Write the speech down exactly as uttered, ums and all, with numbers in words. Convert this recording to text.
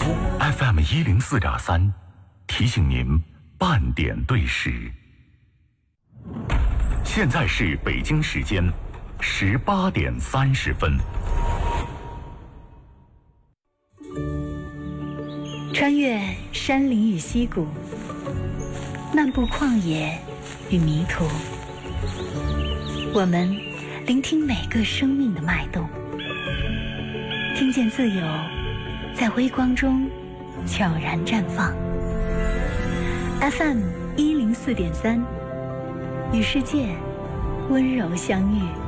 F M 一零四点三，提醒您半点对时。现在是北京时间十八点三十分。 穿越山林与溪谷，漫步旷野与迷途，我们聆听每个生命的脉动，听见自由在微光中悄然绽放。F M 一零四点三，与世界温柔相遇。